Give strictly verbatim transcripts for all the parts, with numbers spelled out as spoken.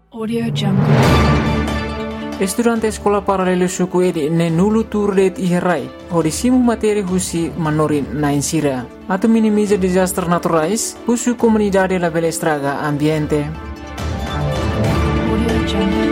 Audio Jungle. Estudante sekolah paralelo suku edi ne nulu turdet iherai, hodisimu materi husi manorin na insira. Atau minimiza disaster naturais, husu comunidade la bela estraga ambiente. Audio Jungle.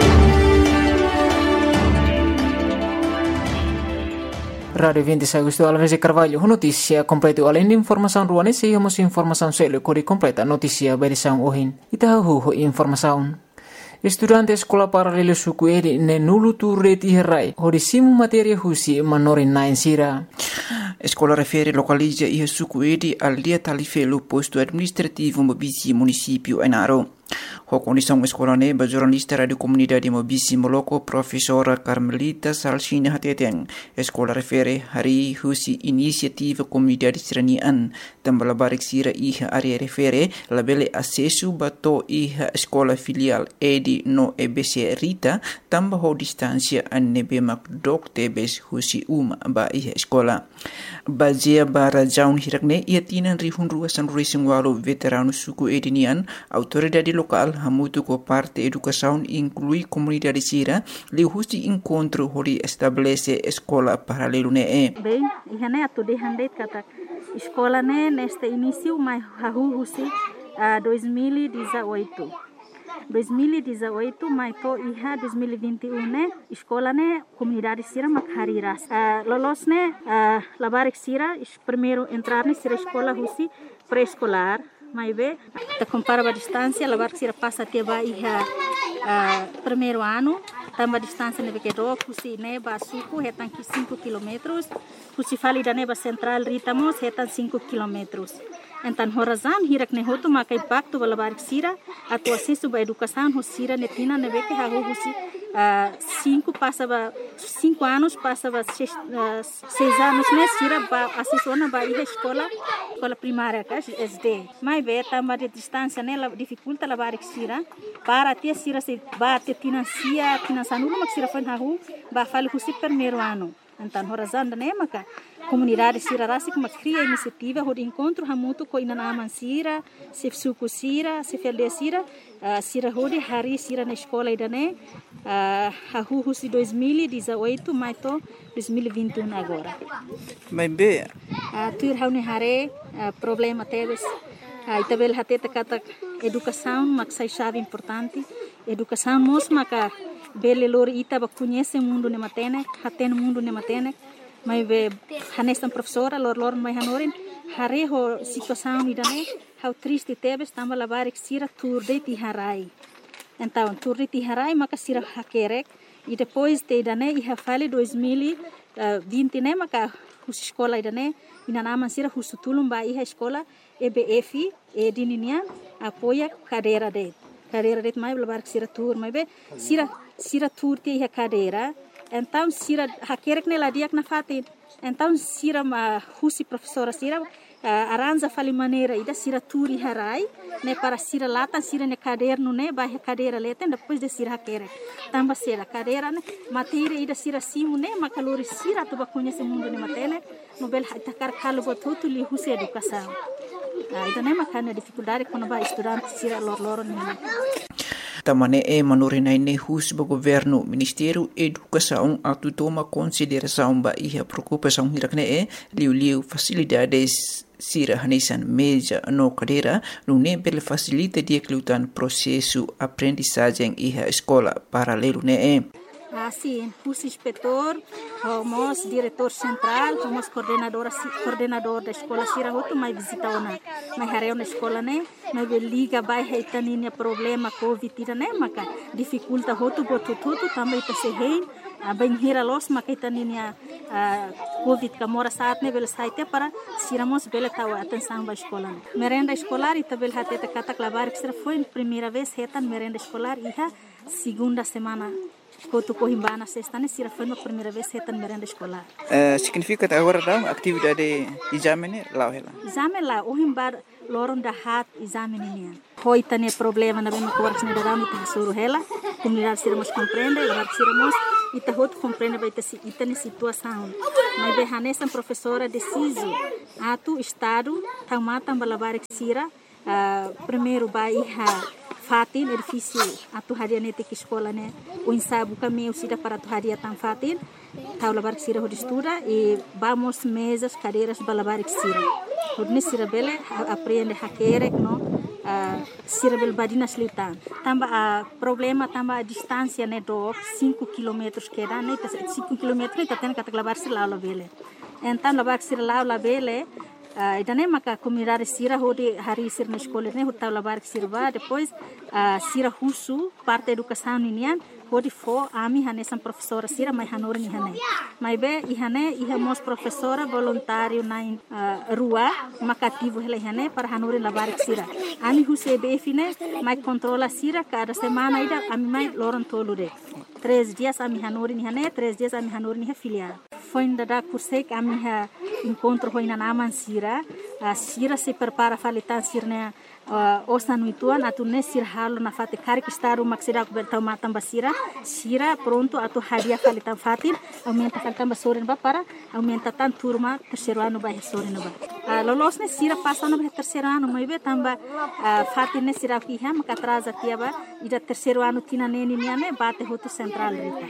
Radio vinte e sei Agosto Alves e Carvalho, notícia completa além de informação ruane, se temos informação selo kori completa notícia berição ohin. Itahu informação. Estudante sekolah paralelo suku edi ne nulu turret iherai, hodisimu materi husi manorin na insira. Escola refere localiza e suku edi al dia talifelo posto administrativo Mobisi município Enaro. A condição escolar neba jornalista radio comunidade Mobisi Moloco professora Carmelita Salsina Hateten. Escola refere hari husi inisiativa comunidade seranian tambah barik sira iha area refere labele acesso bato iha escola filial edi no E B C Rita tambah ho distância anebe mak dok tebes husi uma ba iha escola. Bazia bara jaun hirakne ia tinan rihun ruasan racing walo veterano suku edinian autoridade local hamutu ko parte educação inclui comunidade sira li husi encontro hori estabelece escola paralelo ne e. Bem, iha ne atu de handet kata escola ne neste início mai hahu husi a dois mil e dezoito. dois mil e dezoito mai to iha dois mil e vinte e um ne escola ne comunidade sira makhariras. Uh, lolos ne uh, labarik sira primeiro entrar ne sira escola husi pré-escolar. Mas bem, te compara a distância, a barca sira passa até vai uh, primeiro ano, também a distância neve que do, pusi neba suco, retan que cinco quilômetros, pusi fali da neba central ritamos, retan cinco quilômetros. Então, horazan hirak ne hotu makai impacto bala barca sira, atu acesso ba educação hosira netina neve que hago husi cinco passava cinco anos passava seis, uh, seis anos né sira ba acesso na ba escola escola primária que é S D mas bem também de distância né dificulta la barca sira para ter sira se ba ter financia financiar não mas sira foi na rua ba fale husi primeiro ano. Então, horazan da né maca comunidade sira rasi como cria iniciativa o encontro hamutu ko ina naman sira se suku sira se felde sira uh, sira hodi hari sira na escola ida né uh, hahu husi dois mil e dezoito mas to dois mil e vinte e um agora. Mas bem, uh, tuir haune hare uh, problema teves uh, itabel hateta kata educação maksai chave importante educação mos maka bele lori ita ba conhece o mundo ne matene haten mundo ne matene mas be hanestan professora lor lor mai hanorin hare ho situação idane how triste tebes tamba labarik sira turde ti harai então turde ti harai maka sira hakerek e depois te idane e hafale dois mil e vinte né maka hus escola idane ina nama sira husutulum ba iha escola E B F e dininian apoia cadeira de cadeira de mai labarik sira tur mai be sira sira tur ti iha cadeira. Então, sira hakerek ne ladiak na fatin. Então, sira ma husi professora sira uh, aranja fali maneira ida sira turi harai ne para sira lata sira ne caderno ne ba cadeira leten depois de sira hakerek. Tamba sira cadeira ne matéria ida sira simu ne makalori sira tu ba conhece mundo ne matene no bel takar kalo botutu li husi educação. Uh, ida ne makana dificuldade quando ba estudante sira lor lor ne. Tamane e manorinai ne hus ba governo Ministério Educação atu toma consideração ba iha preocupação hirakne e liu liu facilidades sira hanesan meja no cadeira no ne bel facilita dia klutan processo aprendizagem iha escola paralelo ne e. Assim, o inspetor, o diretor central, o coordenador, coordenador da escola Sira Hoto, mas visita ona, mas hareu na escola né, mas liga vai reitaninha problema Covid né, mas dificulta Hoto botu tudo também para ser rei, a bem hira los mas reitaninha Covid que mora saat né, bela saite para Siramos bela tahu atenção da escola. Merenda escolar e também hate te kata klabar que será foi primeira vez retan merenda escolar e a segunda semana. Quando corrimba na sexta, né? Sira foi a primeira vez que retan merenda escolar. Uh, significa que agora dá atividade exame lá ela. Exame lá, o rimbar loron da hat exame nian. Hoi tane problema na bem com works ne da rami ta suru hela. Comunidade sira mos compreende, lá sira mos e ta hot compreende vai ta si itane situação. Mas be hanesan professora deciso atu estado tamata balabar sira uh, primeiro vai fatin edifício atu haria nete que escola né o ensaio kami usida para atu haria tan fatin tau labar que sira hodi estuda e vamos mesas cadeiras balabar que sira hodi sira bele aprende hakerek no uh, sira bel badina slitan tamba a uh, problema tamba a distância né do cinco quilômetros que dá né cinco quilômetros né tem que labar sira lá bele então labar sira lá bele Uh, idane maka comunidade sira hodi hari sir na escola ne hota labar sirva depois uh, sira husu parte educação ninian hodi fo ami hane sam professora sira mai hanor ni hane mai be i hane i hemos professora voluntário na uh, rua makativo hele hane para hanor labar sira ami huse be fine mai controla sira cada semana ida ami mai loron tolude três dias ami hanor ni hane três dias ami hanor ni filial foi ainda da curse que a minha encontro foi na naman sira a sira se prepara falitan sirne uh, osa nuituan atu ne sir halo na fate kari kistaru maksida ku bertau matam basira sira pronto atu hadia falitan fatin aumenta faltan basorin ba para aumenta tan turma terceiro ano ba sorin ba uh, lolos ne sira passa no terceiro ano mai be tamba uh, fatin ne sira ki ham ka atrasa tiaba ida terceiro ano tina neni niane bate hotu central rita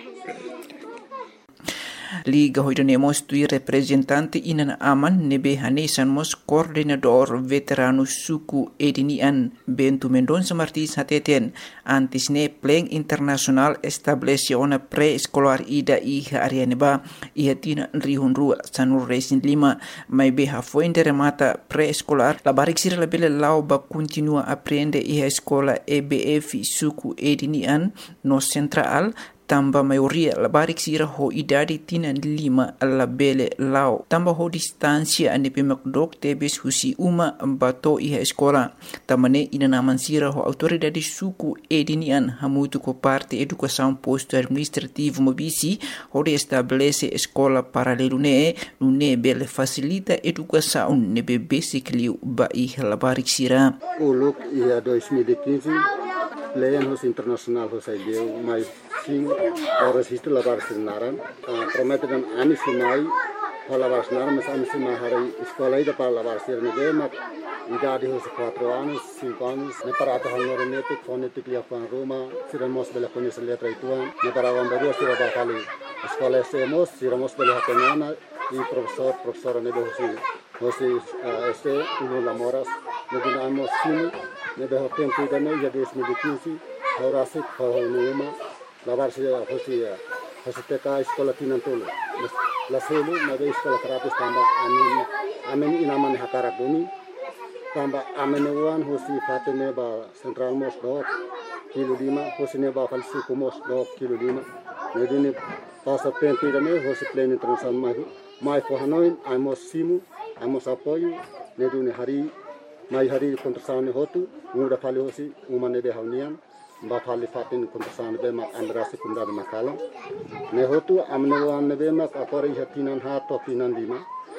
Liga hoidanemos tui representante inan aman nebe hanesan mos coordenador veterano suku edinian Bento Mendonça Martins hateten antes ne pleng internasional establece ona pré-escolar ida iha arianeba iha tina rihun rua sanur resin lima mai beha foinde remata pré-escolar la barik sira la bele lau ba continua aprende iha escola E B F suku edinian no central tamba maioria la barik sira ho idade tina lima la bele lao tamba ho distancia ane pemakdok tebes husi uma bato iha escola tamane ina naman sira ho autoridade suku edinian hamutu ko parte educação posto administrativo mobisi ho de estabelece escola paralelo ne ne bele facilita educação ne be basically ba iha la barik sira o look ia dois mil e quinze Leyan hos internasional hos ideu mais sim horas isto lavar sinaran prometem ani simai para lavar sinaran mas ani simai hari escola ida para lavar sirne mak idade hos quatro anos cinco anos ne para ata hanor netik fonetik lia fan Roma siramos bela conhecer letra ituan ne para vamberu sira ba kali escola semos siramos bela hapenana e professor professora ne do hosi hosi este uno lamoras ne dinamos sim ne be hotem tuida ne ya dois mil e quinze horasik hornuma lavar se hosi hosi teka escola tinantolo la selu na be escola terapis tamba amin amin inaman hakara bumi tamba amin wan hosi fatene ba central mos dok kilo lima hosi ne ba falsi kumos dok kilo lima ne dini passa tempo ne hosi plane international mai mai for hanoin amos simu amos apoio ne duni hari mai hari kontrasane hotu muda fali hosi umane de haunian ba fali fatin kontrasane be ma andrasi kunda de makalo ne hotu amne wan ne be ma akori hatinan ha to tinan lima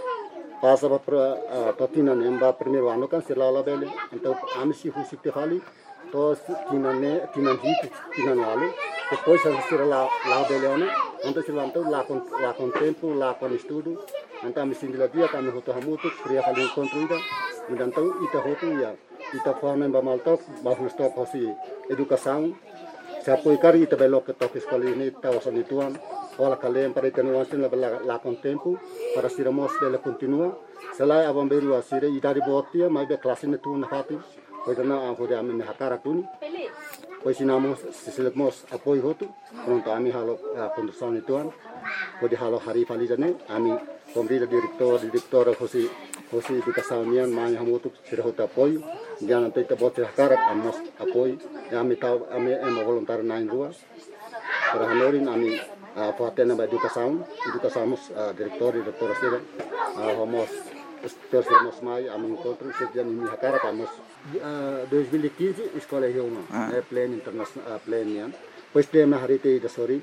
passa ba to tinan emba primeiro ano kan sirala bele então amsi husi te fali to tinan ne tinan hit tinan wale depois a sirala la bele ano então se lantou lá com lá com tempo lá com estudo então me sinto lá dia kami hotu hamutu kriya kali kontrida então ita hotu ya ita forma ba maltok ba stop hosi educação se apoio cari ita belo que toque escola ni ta osan ituan ola kalem para tenuan sin la la con tempo para siramos bela continua selai abamberu asire ita di botia mai be classe ne tu na fati pois na hoda amen hakara tuni pois sinamos siselemos apoio hotu pronto ami halo condução ituan pode halo hari falijane ami Komrida direktor direktor hosi hosi educação nian mai hamutu sira hota apoio jana teta bote hakarat amos apoio ami tau ami em voluntário na rua para hanorin ami fatena ba educação educação direktor direktor sira homos terceros mai ami encontro sejak ini hakarat amos dois mil e quinze escola Rioma é plano internacional plano nian pois tema hari te da sori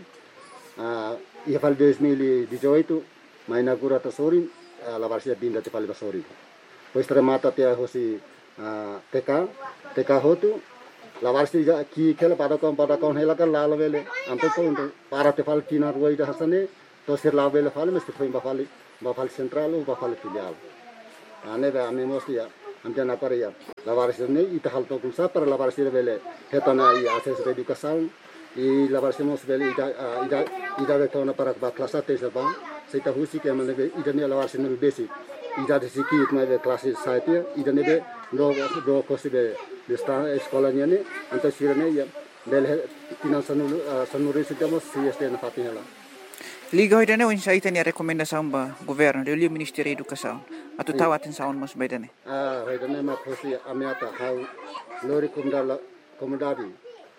e fal dois mil e dezoito mai inaugura ta sori la varsia binda te palba sori pois remata te hosi T K T K hotu la varsia ki kela pada kom pada kon hela kan la vele anto to para te fal tina ruai da hasane to sir la vele fal mes foi ba fal ba fal central ba fal filial ane ba ame mosti amjan apa ya lawaris ini ita hal tokun sa para lawaris bele hetana i akses educação e lawaris mos bele ida ida ida betona para kelas tes apa seita husi ke mane ida ne lawaris ne besi ida de siki ma be kelas saite ida ne be do do kosibe de sta eskolanya ne anta sirane ya bele tinan sanu sanuri sitamos si este na fatinela Liga hoidane on sa itani rekomendasaun ba governo de liu Ministério da Educação atu tawatin saun mas baidane ah hoidane ma khosi amiata hau lori kumdala komodadi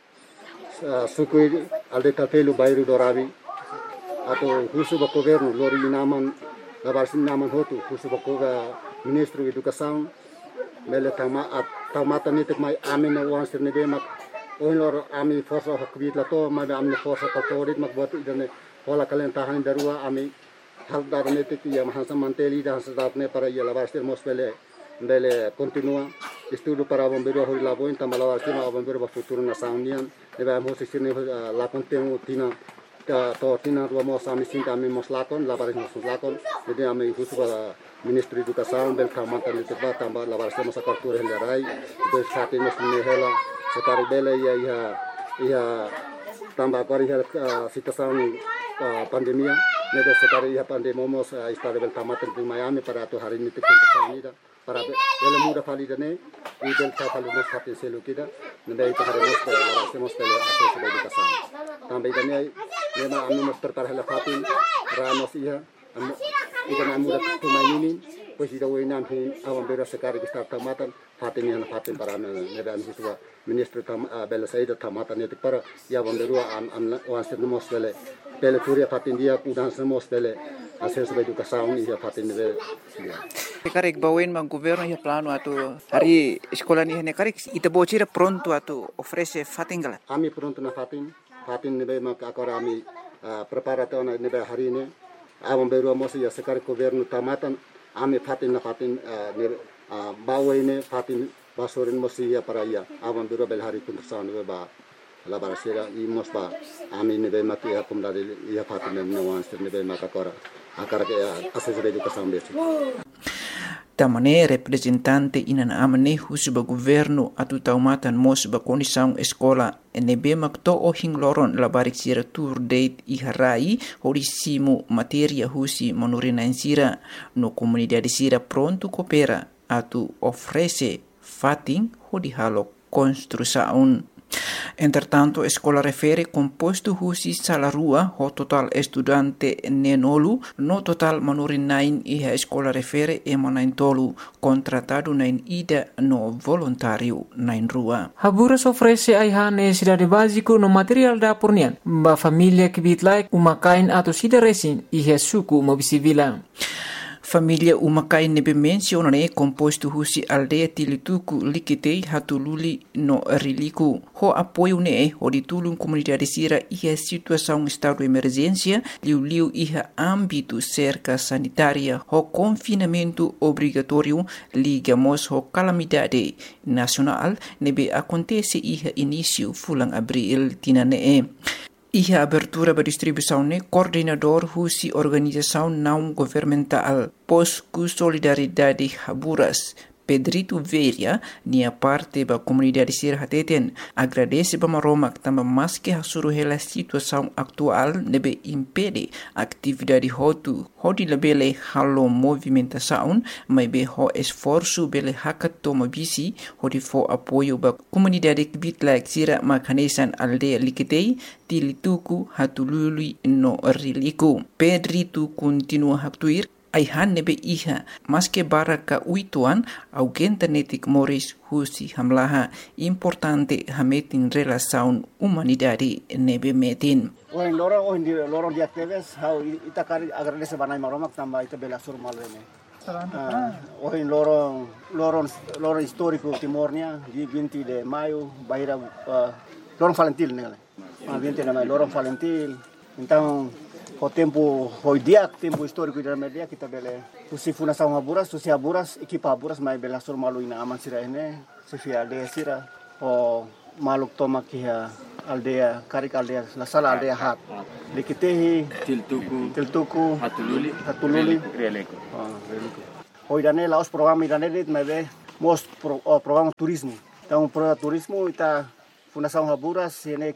sukui alde tapelu bairu dorabi atau husu ba governo lori naman labarsin naman hotu husu ba Ministro Educação mele tama tamata nitik mai amin na wan sirne be mak on lor ami forsa hakbit la to ma amne forsa kaltorit mak buat idane Pola kalian tahan darua ami hal darne te ya mahasa manteli dah sedatne para ya labarster mospele bele continua estudo para bombeiro hori labo enta malabarster ma bombeiro ba futuro na saunian eba mo sisine la contemu tina ta to tina ro mo sami sinta ami mos lakon labaris mos lakon jadi ami husu ba Ministro Educação bel kamanta ni teba tamba labarster mos akartur helarai de sate mos hela sekari bele ya ya ya tamba kori hel situação pandemia neda sekali ya pandemia mos istade bel tamatan di Miami para tu hari ini tikun sanida para bel muda validane i bel ta validane hatin selu kita neda itu hari mos para semos tele akses educação também dane lema anu mos prepara hela fatin ramos iya ida muda tumainin pues ida wenam hin awam bera sekali kita tamatan fatin yang fatin para neda anu situa Ministro tam bel saida tamatan itu para ya bomberu am am wanse mos bele Pele turia fatin dia udah semos pele akses educação ia fatin de Karek bawen mang governo ia plano atu hari sekolah ni hene karek ita bocira pronto atu ofrece fatin gala ami pronto na fatin fatin nebe mak agora ami preparato na nebe hari ini awam beru mos ia sekali governo tamatan ami fatin na fatin bawen fatin basorin mos ia para ia awam beru bel hari kuntusan nebe ba la barasera i mosba ami nebe maki ya kumdari ya fatin ne wan sir nebe maka kora akara ke akses educação besi tamane representante inan amane husuba governo atu taumatan mos ba condição escola nebe makto o hingloron la barik sira tour date i harai horisimu materia husi manurina insira no comunidade sira pronto coopera atu ofrece fatin hodi halo construção. Entretanto, escola refere composto husi salarua ho total estudante nenolu no total manurin nain iha escola refere emanain tolu contratado nain ida no voluntário nain rua. Haburas ofrece aiha necessidade básico no material da pornian ba família que bitlai umakain atau sida resin iha suku mobisivila. Família umakai nebe menciona ne composto husi aldeia tilituku likitei hatululi no riliku. Ho apoio ne ho ditulung comunidade sira iha situação estado emergência liu liu iha âmbito cerca sanitária ho confinamento obrigatório ligamos ho calamidade nacional nebe acontece iha início fulang abril tinane. Iha abertura ba distribuição ne coordenador husi organização não governamental Posku Solidariedade Haburas Pedrito Veria nia parte ba comunidade sir hateten agradece ba maromak tamba mas que hasuru hela situação atual nebe impede atividade hotu hodi lebele halo movimentação mai be ho esforço bele hakato bisi hodi fo apoio ba comunidade bitlak sira makanesan aldeia likitei tilituku hatulului no riliku Pedrito continua haktuir Aihan nebe iha maske baraka uituan augenta netik moris husi hamlaha importante hametin relação humanidade nebe metin. Oin loro oin di loro di aktives how itakari agradece banai maromak tamba ita bela sur malene. Oin loro loro loro histórico Timornia di vinte de maio baira loro Valentil nele. vinte de maio loro Valentil. Então o tempo hoy dia tempo histórico da media kita bele usi fundação Haburas usi Haburas equipa Haburas mai bela sur malu ina aman sira ene sifia aldea sira o maluk toma kia aldea karik aldea la sala aldea hat likitehi tiltuku tiltuku hatululi hatululi releko ah releko hoy dane laos program idane dit mai be mos pro, oh, programa turismo. Então programa turismo ita Fundação Haburas ini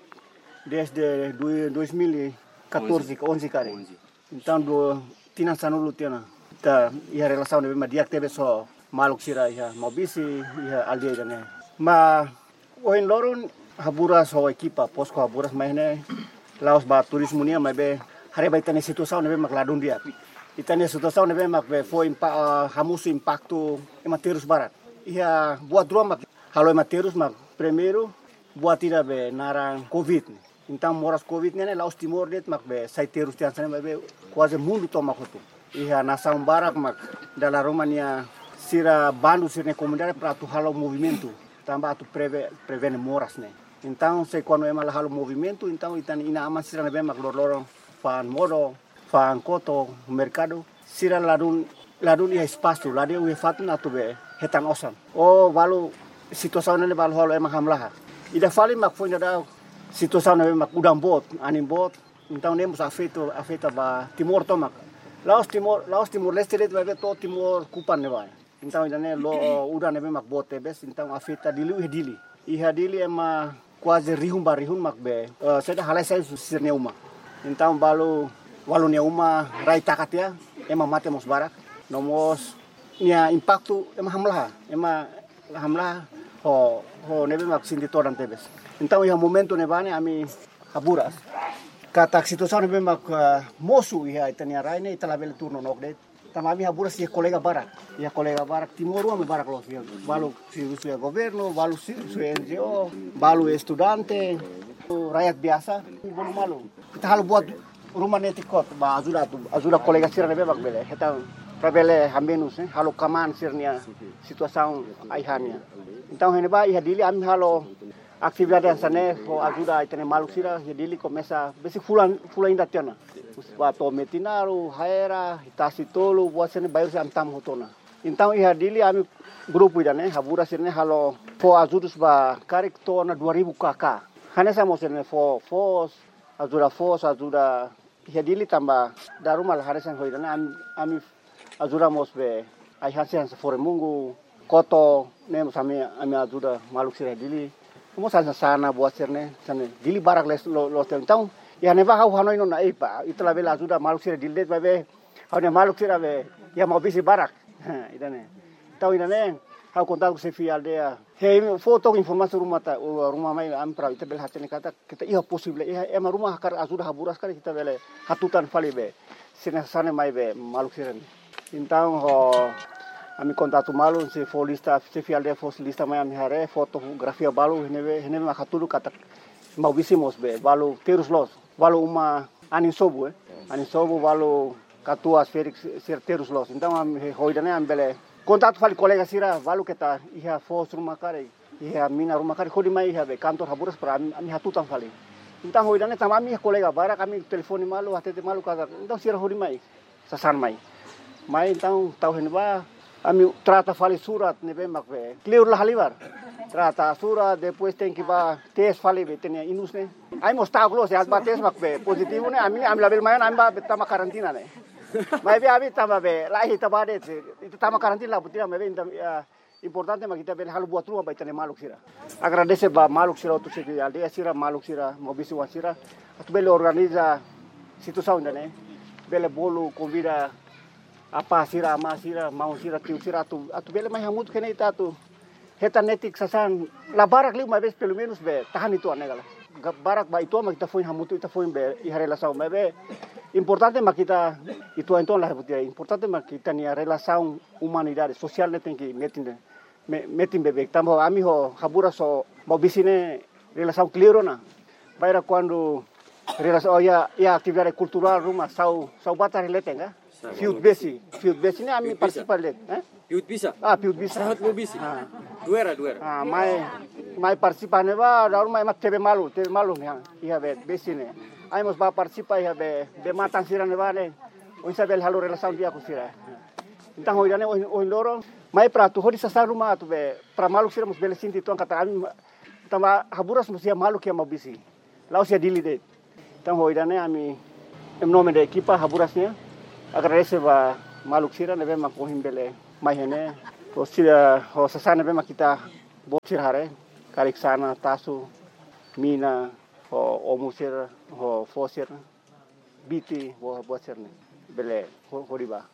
desde dois mil e quatorze, onze kali. Então do tina sanulu tina. Ta ia relação de ma dia teve só maluk sira ia mobisi ia aldeia né. Ma oin lorun Haburas ho equipa posko Haburas maine laos ba turismo nia mai be hari ba itane situação ne be makladun dia. Itane situação ne be mak be foi impa hamusu impacto ematerus barat. Ia buat dua mak halo ematerus mak primeiro buat tidak be narang covid. Então moras covid ne laos timor det mak be saiterus tian sana be quase mundo toma kotu. Ia nasang barak mak dalam Romania sira bandu sirne comunidade para tu halo movimento. Tambah tu preve prevene moras ne. Então se quando ema halo movimento então itan ina ama sira ne be mak lor fan modo fan koto mercado sira ladun ladun ia espaço ladun ia fatna tu be hetan osan. Oh balu situação ne balu halo ema hamlaha. Ida fali mak foi da situação ne mak udang bot anim bot então nemos afeto afeta ba timor tomak. Laos Timor, Laos Timor Leste det vai to Timor kupan ne vai. Então idane lo udah ne mak bote bes então afeta dilu hedili. Iha dili ema quase rihum barihum mak be. Seda halai sai sirne uma. Então balu walu ne uma rai takatia ema mate mos barak. Nomos nia impacto ema hamlah. Ema hamlah ho ho ne mak sindi toran tebes. Então iha momento ne bane ami Haburas. Kata situação ne mak uh, mosu ia itania raine itala bel turno nokdet. Tamami Haburas ia kolega barak. Ia kolega barak timor ame barak los ia. Balu si ya governo, balu si N G O, balu estudante, rakyat biasa. Bolu malu. Kita halu buat rumah netikot ba ajuda tu ajuda kolega sira ne mak bele. Kita prabele hambenus eh halu kaman sirnia situação aihania. Então hene ba ia dili ami halo atividade sana ho ajuda itene maluk sira dili começa besi fulan fulan inda tiana bato metinaru haera hitasi tolu buat sene bayar se antam hotona então ia dili ami grupo idane Haburas sirne halo fo ajudus ba karik tona dua ribu kakak hanesa mo sirne fo fos ajuda fos ajuda ia dili tamba darumal haresan hoidane ami ami ajuda mos be ai hansen se fore mungu koto nem sami ami ajuda maluk sira dili Mo sana sana buat serne sana dili barak les lo lo então ya ne ba hau hanoi no na ipa itla bela ajuda maluk sira dildet babe hau ne maluk sira be ya mau bisi barak idane tau idane hau kontak se fi aldea he foto informasi rumah ta rumah mai am pra ita bel hatene kata kita iya possible iya ema rumah kar ajuda Haburas kali kita bele hatutan fali be sina sana mai be maluk sira então ho ami kontato malu se folista se fialde fosilista mai ami hare fotografia balu heneve heneve makatulu kata mau bisimos be balu terus los balu uma ani sobu eh ani sobu balu katua Felix ser terus los então ami hoidane ambele kontato fali kolega sira balu keta iha fos rumah kare iha mina rumah kare khodi mai iha be kantor Haburas para ami hatutan fali então hoidane tamami kolega bara kami telefoni malu hatete malu kata então sira hodi mai sasan mai mai então tau henba ami trata fali surat nebe makbe clear lah halibar trata surat depois tem que ba tes fali be tenia inus ne ai mosta glos ya ba tes makbe positivo ne ami am label mayan am ba tama karantina ne mai be abi tama be lahi tabade itu tama karantina putia mebe importante makita be halu buat rumah ba tenia maluk sira agradece ba maluk sira tu se aldeia sira maluk sira mobisi wasira atu bele organiza situação ne bele bolo convida apa sira ama sira mau sira tiu sira tu atu bele mai hamut kene ita tu heta netik sasan la barak liu mai bes pelo menos be tahan itu anegala barak ba itu ma kita foi hamut ita foi be i relação mai be importante ma kita itu então la reputia importante ma kita ni relação humanidade social ne tem que metin metin bebek tambo ami ho Haburas so mau bisine relação clear na baira quando relação ya ya atividade cultural rumah sau sau batar letenga Fiut besi, fiut besi ni ami participar let, eh? Fiut bisa. Ah, fiut bisa. Sangat mau bisi. Ah. Duera, duera. Ah, mai mai participar ne ba, daru mai mat tebe malu, tebe malu ni, iya be besi ne. Ai mos ba participar iya be be matan sira ne ba ne. O isabel halu relação dia ku sira. Então hoidane o loro, mai prato hodi sasa rumah tu be, pra malu sira mos bele sinti tuan kata ami tama Haburas mos ia malu kia mau bisi. Laos ia dili det. Então hoidane ami em nome da equipa Haburasnya agradece ba maluk sira nebe makohim bele mai hene Ho sira ho sasana bema kita botsir hare karik sana tasu mina ho omusir ho fosir biti ho botsir ne bele ho riba.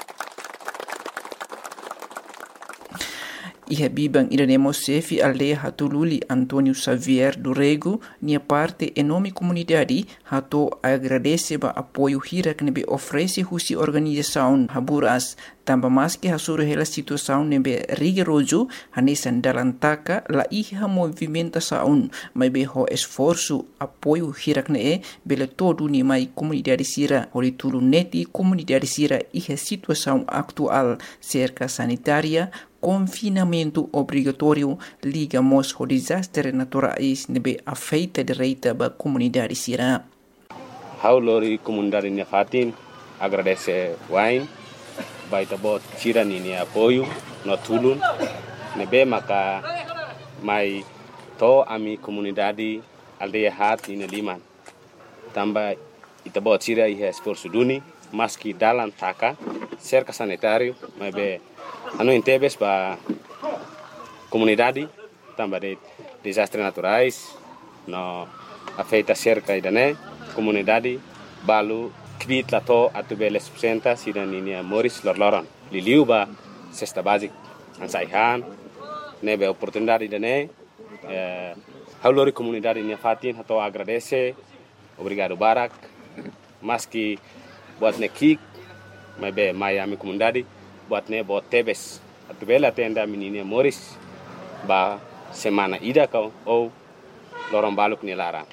Iha bibang iranemo sefi aldeia hatululi Antônio Xavier do Rego, nia parte enorme comunidade hato agradece ba apoio hira que nebe oferece husi organização Haburas, tamba mais que hasuru hela situação nebe rigoroso hanesan dalam taka la iha movimentação, mas be ho esforço apoio hira que ne bele todo ni mai comunidade sira, hori tulu neti comunidade sira iha situação atual cerca sanitária, confinamento obrigatório ligamos ao desastre naturais nebe afeita direita ba comunidade sira. Haulori comunidade nia fatin agradece wain baita bot sira ni apoio no tulun nebe maka mai to ami comunidade aldeia hat ina liman tamba ita bot sira iha esforço duni maski dalam taka cerca sanitário mas be anu intebes ba comunidade tamba de desastres naturais no afeita cerca idane comunidade balu kvit lato atu beles presenta sidaninia Moris lorloron liliu ba cesta basic ansaihan nebe oportunidade idane eh, haulori comunidade nia fatin hato agradece obrigado barak maski buat nekik mabe Miami comunidade buat ne buat tebes atu bela tenda menina Moris ba semana ida kau ou lorong baluk ni lara.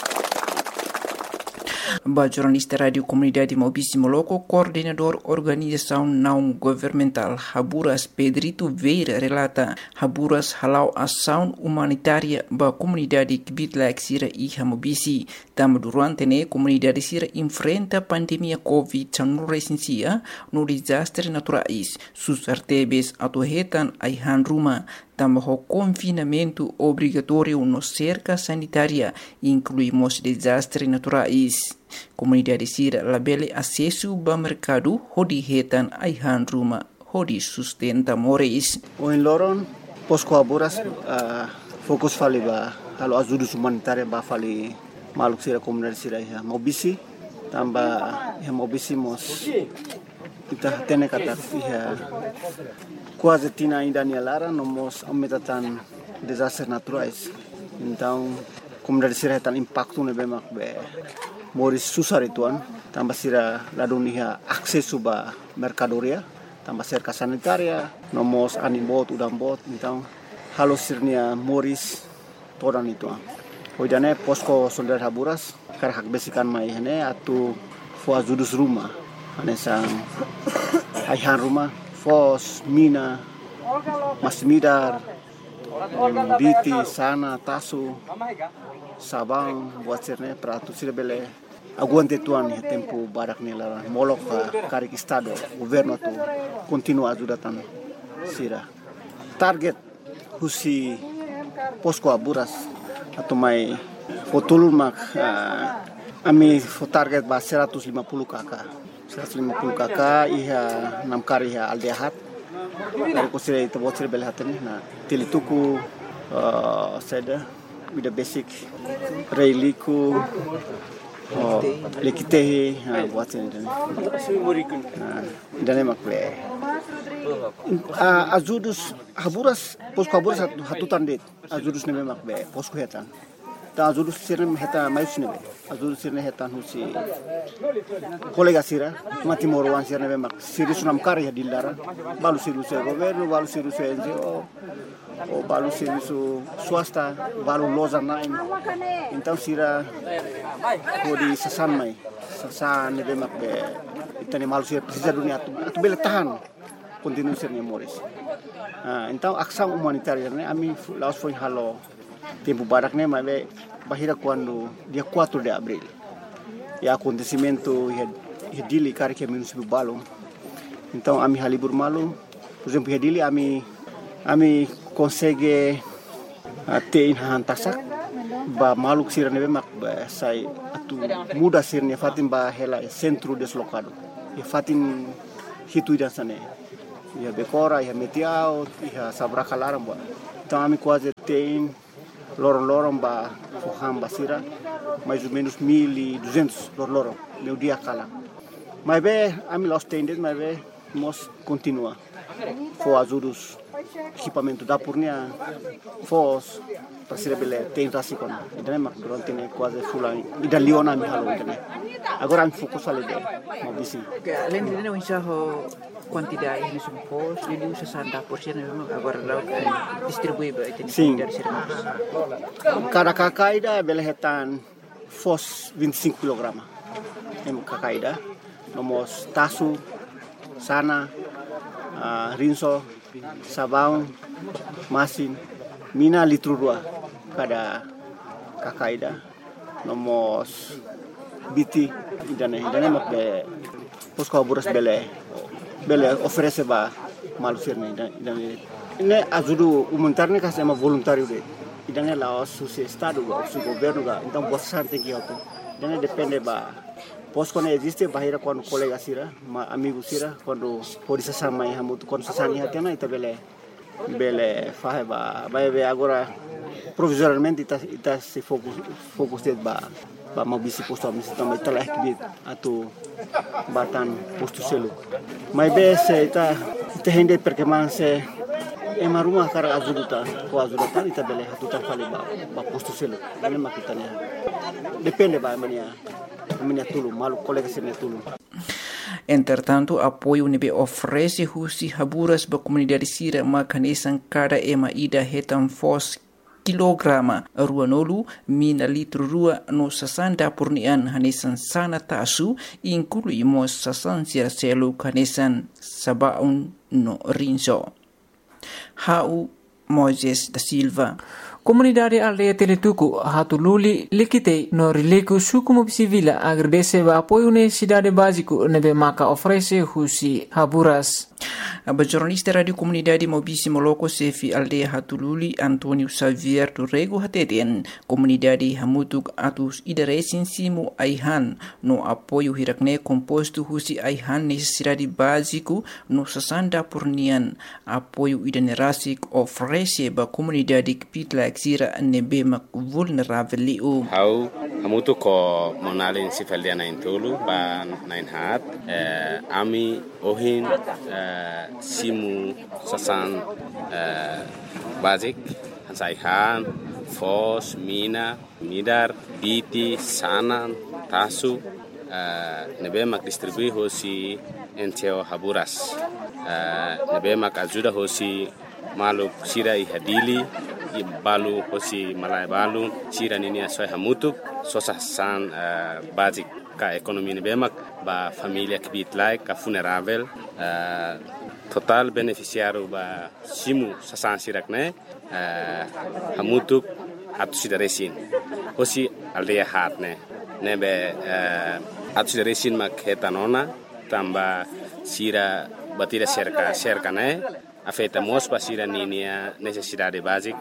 Ba jornalista radio comunidade Maubici Moloco, coordenador organização não governamental Haburas Pedrito Veira relata Haburas halau ação humanitária ba comunidade Kibitlaek sira iha Maubici. Tam durante ne comunidade sira enfrenta pandemia Covid dezenove no desastre naturais. Sus artebes atuhetan aihan ruma. Tambah confinamento obrigatório no cerca sanitária, incluímos desastres naturais. Comunidade sira labele acesso ao mercado, hodi hetan aihan ruma, hodi sustenta moris. O em Loron, posko Haburas, uh, fokus fali ba, halo ajuda humanitária ba fali maluk sira comunidade sira ya Maubici, tambah ya Maubici mos kita tene kata ya quase tina ainda ni lara nomos aumentatan desastres naturais. Então comunidade sira tan impacto ne bemak be moris susar ituan tambah sira ladunia akses ba mercadoria tambah cerca sanitaria nomos animbot udang bot então halo sirnia moris todan ituan hojane posko solidar Haburas kar hak besikan mai hene atu fo judus rumah ane sang aihan rumah fos mina masmidar biti sana tasu sabang buat sirne pratu sira bele aguante tuan ya tempo barak ni lara molok karik estado governo tu continua ajudatan sira target husi posko Haburas atau mai fotulun mak uh, ami fo target ba seratus lima puluh kakak seratus lima puluh kakak iha enam kari iha aldehat dari kusire itu bocor belhatani na tilituku uh, seda with the basic reiliku oh lekitehi ha buat ini dan makle azudus Haburas posko Haburas hatutan det azudus neme makbe posko hetan ta azudus sirne heta mais nebe azudus sirne hetan husi kolega sira mati morwan sirne be mak sirus nam kar ya dilara balu sirus governo balu sirus N G O o balu sirus swasta balu loza naim então sira kodi sasan mai sasan nebe mak be itani malu sira precisa dunia atu bele tahan continue sirne moris. Ah, então ação humanitária né ami laos foi halo tempo barak né mas bahira quando dia quatro de abril e acontecimento e dili cara que município Balong então ami halibur malu por exemplo e dili ami ami consegue até in hantasak ba maluk sira nebe mak ba sai atu muda sirne fatin ba hela centro deslocado e fatin hitu dan sane ia Becora, ia Metiao, ia Sabraca Laramba. Então, a quase tem lorong-lorong ba Foham Basira, mais ou menos mil e duzentos lorong-lorong, meu dia cala. Mas bem, a mim los tendes, mas bem, nós continua. For ajudos, equipamento da purnia, fos, para ser bele, tem rasi kon. Ida nem mak durante ne quase fulan, ida liona mi halo ida ne. Agora am fokus ali de, mau bisi. Além de não enxergar quantidade de supos, ele usa sessenta por cento agora lá distribui para itu dari serviços. Cada kakaida bele hetan fos vinte e cinco kilogramas. Em kakaida, nomos tasu, sana, uh, rinso, sabão, masin, mina litro dua cada kakaida, nomos biti, idane idane mak be posko buras bele bele oferece ba malusir ne idane ne ajudo humanitário ne kasih ama voluntário de idane la su estado ba su governo ga então bossa tem que auto idane depende ba posko ne existe bahira quando colega sira ma amigo sira quando pode se sama e hamuto quando se sani hatena ita bele bele fahe ba vai ver agora provisoriamente ita ita se focus focus de ba ba mau bisi posto a misi também telah kibit atau batan posto selu mas be se ita ita hende perkembangan se ema rumah kara azuduta ko azuduta ita bele hatuta fali ba ba posto selu ini makitanya depende ba mania mania tulu malu colega sene tulu. Entretanto, apoio nebe oferece husi haburas ba comunidade sira makanesan cada ema ida hetan fos kilograma ruanolu mina litro rua no sasanda purnian hanesan sana tasu inclui mos sasan sira selu hanesan sabaun no rinso. Hau Moises da Silva. Comunidade aldeia Teletuku hatululi likite no rileku suku mobisivila agradece ba apoio necessidade básico nebe maka oferece husi haburas. A jornalista Radio Comunidade Mobisi Moloko Sefi Aldeia Hatululi Antonio Xavier Turrego Hateten Comunidade Hamutuk Atus Idaresin Simu Aihan no apoio hirakne composto husi Aihan necessidade básico no sasanda purnian apoio idanerasik oferece ba comunidade kpitla exira nebe mak vulnerável liu. Hau hamutuk ko monalin sifaldiana intulu ba nain hat eh, ami ohin eh, simu sasan uh, basic hansaihan fos mina midar biti sanan tasu uh, nebe mak distribui hosi enteo haburas uh, nebe mak ajuda hosi malu sira i hadili i balu hosi malai balu sira nini asoy hamutuk sosasan uh, basic ka ekonomi nebe mak ba familia kibit like ka funerável uh, total beneficiário ba simu sasan sirakne uh, hamutuk atu sidaresin hosi aldeia hatne nebe uh, atu sidaresin mak hetanona tamba sira batira cerca cerca ne afeta mos ba sira ninia necessidade basic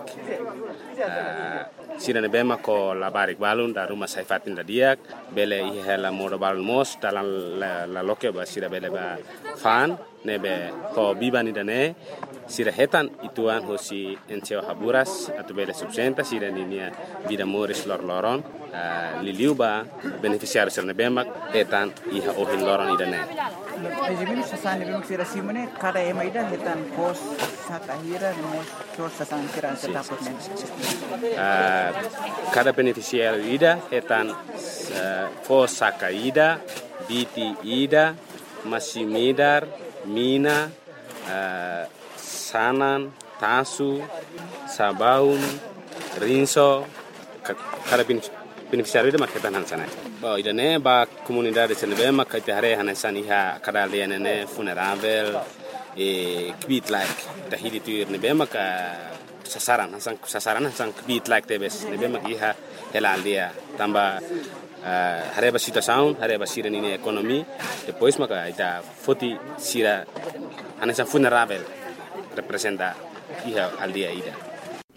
uh, sira ne bema ko labarik balun da rumah saifatin da diak bele i hela modo balun mos dalam la, la loke ba sira bele ba fan nebe ko bibani dane sira hetan ituan hosi enteo haburas atau bele subsenta sira ninia vida moris lor loron uh, liliu ba beneficiário sira nebe mak hetan iha ohin loron idane. Ejimino sasan nebe sira simone kada ema ida hetan pos satahira no sor sasan sira setapot ne. Uh, cada beneficiário ida hetan uh, pos saka ida biti ida masimidar mina, uh, sanan, tasu, sabaun, rinso, kada beneficiário ida maketan hansana. Ba idane ba comunidade senebe makate hare hansani ha kada lianene funerável e kbit like tahidi tuir nebe maka sasaran hasan sasaran hasan kbit like tebes nebe makiha hela dia tamba Uh, hareba situação, hareba sira nini ekonomi, depois maka ita foti sira anessa funerável representa iha aldia ida.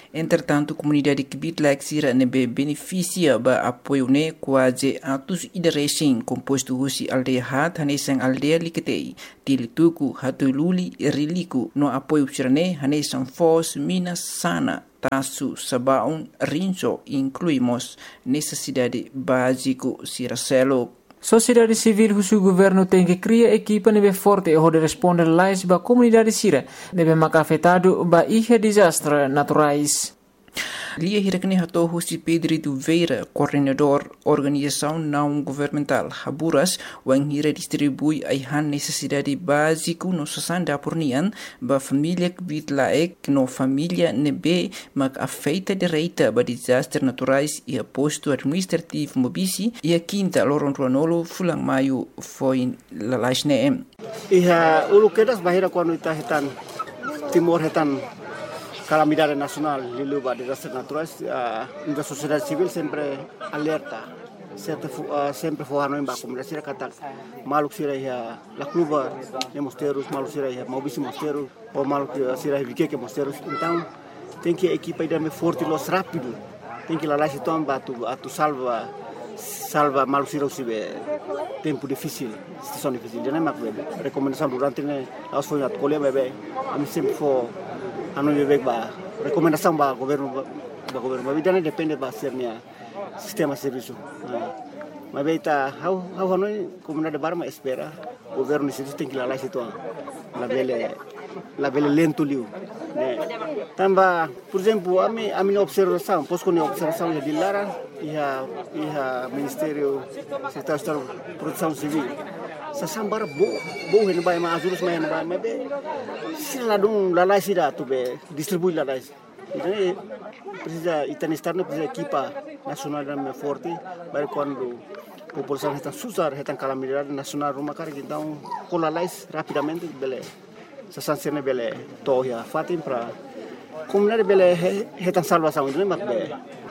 Entretanto, a comunidade que bitlak sira nebe beneficia ba apoio ne quase atos ideresen composto husi aldeia hat hanesang aldeia liketei tilituku hatululi riliku no apoio sirane hanesang fos minas sana tasu sabaun rinso incluímos necessidade básico siracelo. Sociedade civil husu governo tem que criar equipa nebe forte e de responder lais ba comunidade sira nebe maka afetado ba ihe desastre naturais. Lia hirakne hato husi Pedro Veira, coordenador organização não governamental Haburas, wang hira distribui aihan necessidade básico no sasanda pornian ba família que bitlaek no família nebe mak afeita direita ba desastre naturais e aposto administrativo mobisi e a quinta loron ruanolo fulang maio foi lalaisne. Iha ulu kedas bahira quando ita hitan timor hitan calamidade nacional lilu ba desastres naturais, a uh, sociedade civil sempre alerta, sempre uh, sempre forrano em ba comunidade sira kata maluk sira ya la cluba de mosteiros, maluk sira ya mobisi mosteiros ou maluk sira vike que mosteiros. Então tem que a equipa ir me forte los rápido, tem que lá lá se toma tu a tu salva salva maluk sira usibe tempo difícil, situação difícil. Jadi mak bebe recomendação durante ne aos foi na colher bebe a mim sempre for anu bebek ba recomendação ba governo ba governo mas vida depende ba sernya sistema serviço mas beita how how hanoi comunidade barma espera governo isso tem que lá lá situ la bele la bele lento liu né tamba por exemplo a mim a minha observação posso com observação de Lara e a e a ministério secretário de proteção civil sasambara bo bo hen bai ma azulus mai bai ma be sila dong lalai sida tu be distribui lalai jadi precisa itan estar no precisa equipa nacional dan forte para quando população está susar está calamidade nacional rumah kar então com lalai rapidamente bele sasansene bele toya fatim para comunidade bele está salvação então mak be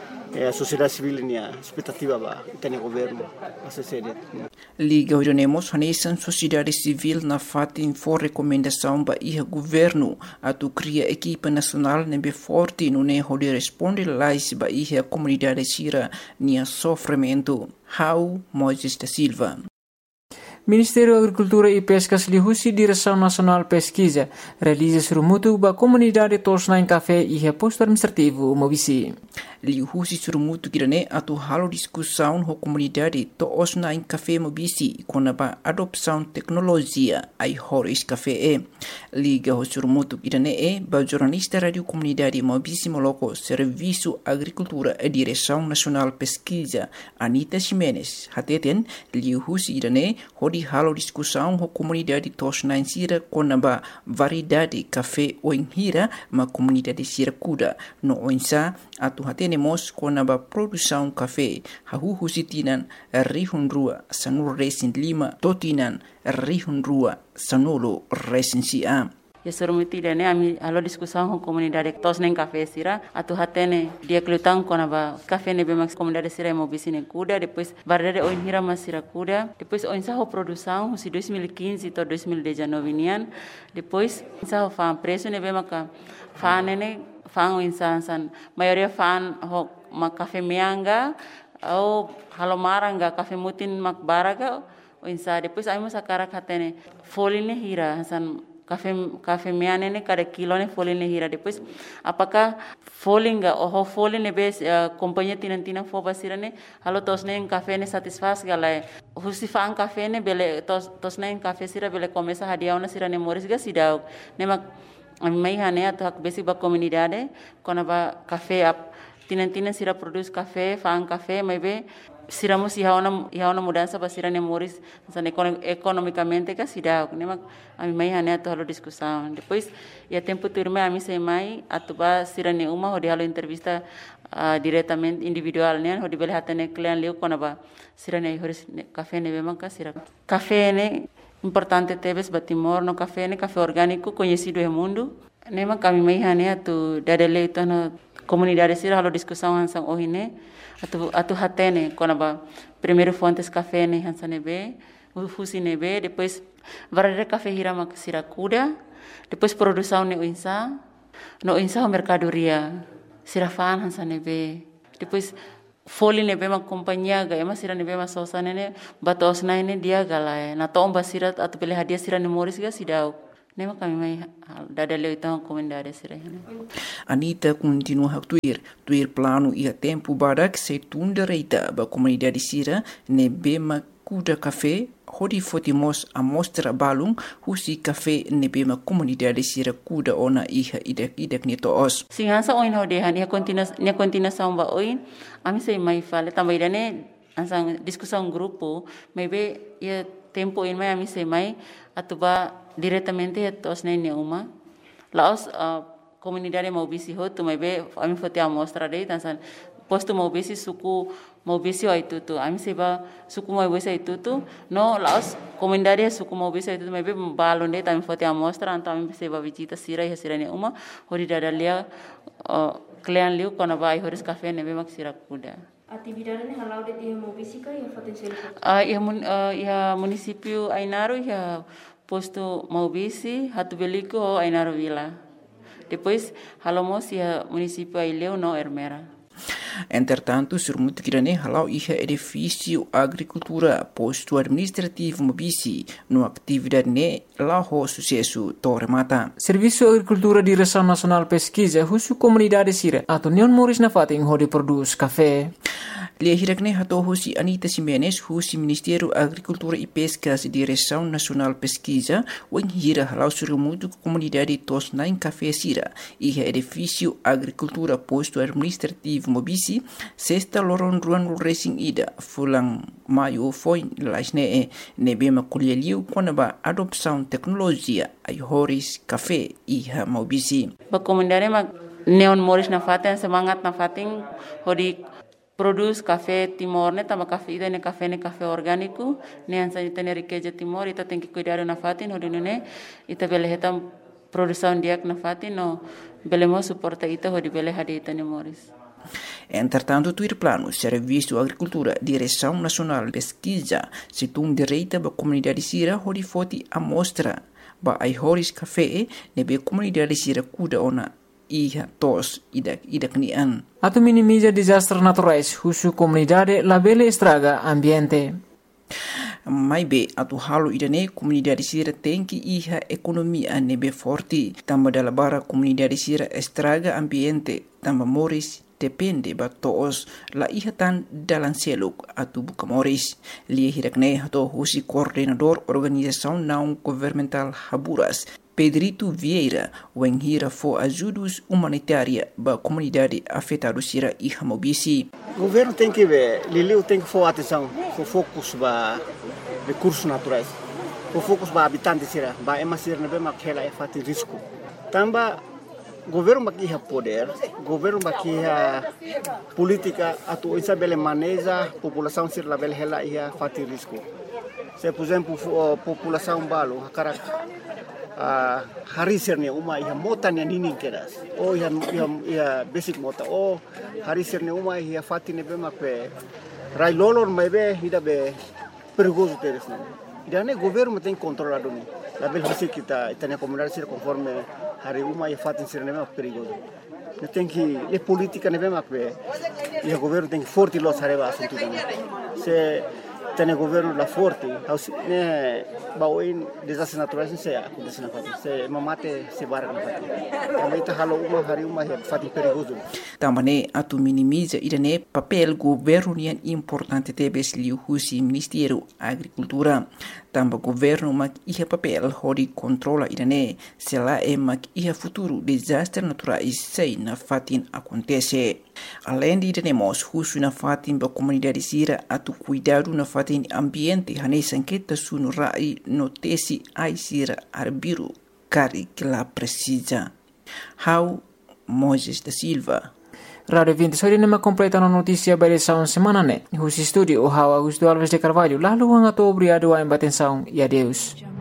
a sociedade civil ni expectativa ba itani governo assessede liga orionemos hanesan sociedade civil na fatin for recomendação ba ia governo atu cria equipa nacional nebe forte no ne hode responde lais ba ia comunidade sira nia sofrimento. How Moisés da Silva. Ministério da Agricultura e Pescas lihusi Direção Nacional Pesquisa realiza surumutu ba comunidade tosna em café e reposto administrativo mobisi. Lihusi surumutu kirane atu halo discussão ho comunidade tosna em café mobisi com a adopção tecnologia ai horis café e liga ho surumutu kirane e ba jornalista radio comunidade mobisi moloco serviço agricultura e Direção Nacional Pesquisa Anita Ximenes hateten lihusi kirane di halo discussão ho comunidade tosna em sira com a variedade café o em hira ma comunidade sira kuda no oinsa atu hatenemos com a produção café hahu sitinan rihun rua sanur resin lima totinan rihun rua sanolo resin sia. Ya surumuti dene ami halo discussão com comunidade tosna em café sira atu hatene dia klutang com a café ne bemax comunidade sira mobisi ne kuda depois variedade oin hira mas sira kuda depois oin sa ho produção si dois mil e quinze to dois mil e dezenove nian depois sa ho fan preço ne bemaca fan ne fan oin san san maioria fan ho ma café meanga ou halo maranga café mutin mak baraga oin sa depois ai mo sakara hatene foline hira san café café meane ne cada kilo ne folin ne hira depois apakah folinga oh folin ne bes uh, companhia tinan tinan fo basira ne halo tos ne café ne satisfaz gala husi fan café ne bele tos tos ne café sira bele começa hadiah na sira ne moris ga sidau ne mak mai hane atu hak besi ba comunidade kona ba café ap tinan tinan sira produz café fan café mai be siramos ia uma ia uma mudança para sira ne moris san economicamente que sira ne mak ami mai hane atu halo discussão depois ia tempo turma ami sei mai atu ba sira ne uma hodi halo entrevista uh, diretamente individual ne hodi bele hatane client leu kona ba sira ne horis café ne bema ka sira café ne importante teves batimor no café ne café orgânico conhecido no mundo ne mak ami mai hane atu dadele itu no comunidade sira halo discussão hansang ohine atu atu hatene konaba primeiro fontes café ne hansanebe fusi nebe depois varare café hirama siracuda depois produção ne insa no insa mercadoria sirafan hansa nebe. Depois foli nebe mak companhia ga ema sira nebe mas sosa nene batos na ene dia galai. Na tomba sira atu pele hadia sira ni Morris ga sidau. Nema kami mai dada leo itang komendare sira. Anita continua a tuir, tuir plano ia tempo barak se tunda reita ba comunidade sira nebe mak kuda café hodi fotimos a mostra balung husi café nebe mak comunidade sira kuda ona iha idak idak ni toos. Singansa oin hodehan ia kontinus ia continuação ba oin ami sei mai fale também dane ansang discussão grupo maybe ia tempo in mai ami sei mai atuba diretamente tos nene uma laos uh, comunidade maubisi ho tu maybe ami fote a mostra dei tansan posto maubisi suku maubisi wa itu tu ami seba suku maubisi itu tu no laos comunidade suku maubisi itu maybe balon dei tami fote a mostra anto ami seba visita sira ya sira ne uma hori dadalia uh, klean liu kona vai horis cafe nebe mak sira kuda. Atividade ne halau de dia maubisi ka ya fote sel. Ah ya mun ya município Ainaro ya posto maubisi hatu beliko o Ainaro Vila. Depois halamos ya município Aileu no Ermera. Entretanto, surmuto kirane halau iha edifício agricultura posto administrativo mobisi no atividade ne laho sucesso torre mata. Serviço Agricultura Direção Nacional Pesquisa husu comunidade sira atau Neon Morris na fating hodi produz café. Lia hirakne hato husi Anita Simenes husi Ministério Agricultura e Pescas Direção Nacional Pesquisa wen hira halau surmuto comunidade tos nain café sira iha edifício agricultura posto administrativo mobisi sexta loron ruan racing ida fulang maio foi laisne e nebe makulialiu konaba adopção tecnologia ai horis café iha mobisi. Ba comunidade ma Neon Morris na faten semangat na fating hodi produz café Timor ne tama café ida ne café ne café orgânico ne ansa ita ne riqueza Timor ita tem que cuidar na fatin hodi ne ita bele hetam produção diak na fatin no belemo suporta ita hodi bele hadi ita ne Morris. Entretanto, tuir plano Serviço Agricultura Direção Nacional Pesquisa situng direita ba comunidade sira hodi foti amostra ba ai horis café nebe comunidade sira kuda ona iha tos idak idak nian. Atau minimiza desastres naturais husu comunidade labele estraga ambiente. Mai be atu halu idane comunidade sira tenki iha ekonomia nebe forti tamba dalabara comunidade sira estraga ambiente tamba Morris depende ba toos la iha tan dalan seluk atu buka Morris lia hirakne hato husi coordenador organização não governamental Haburas Pedrito Vieira wen hira fo ajudos humanitária ba comunidade afetada sira iha mobisi. O governo tem que ver, Liliu tem que for atenção, for focus ba recursos naturais, for focus ba habitantes sira, ba ema sira nebe makela e fati risco. Tamba governo makiha poder, governo makiha política atu isa bele maneja população sira la bele hela ia fati risco. Se por exemplo população balo karak Uh, hari sirne uma ia mota ni nini keras oh ia ia, ia basic mota oh hari sirne uma ia fati ne be makpe rai lolor mai be ida be perigoso teres ne ida ne governo tem controlado ni la bel hasi kita itane comunidade sir conforme hari uma ia fati sirne be perigoso ne tem que e política ne be makpe ia governo tem que forte los areba assunto se tem governo la forte ne baoin desastres naturais se acontece na fati se mamate se bara na fati também tá halo uma hari uma fati perigoso também atu minimiza idane papel governo nian importante tebes liu husi Ministério Agricultura tamba governo mak ia papel hodi controla idane se la e mak ia futuro desastres naturais sei na fatin acontece além de idane husu na fatin ba comunidade sira atu cuidado na fatin ambiente hane sanqueta sunu rai notesi ai sira arbiru cari que la precisa. How Moses da Silva. Radio vinte sori nema completa na notícia ba edição semana ne. Husi studio o How Augusto Alves de Carvalho. Lalu ang ato obrigado a embatenção e adeus.